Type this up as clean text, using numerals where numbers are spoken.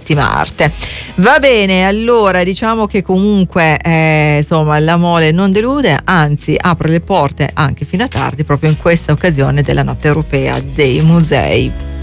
Settima Arte. Va bene, allora diciamo che comunque insomma la Mole non delude, anzi apre le porte anche fino a tardi proprio in questa occasione della Notte Europea dei Musei.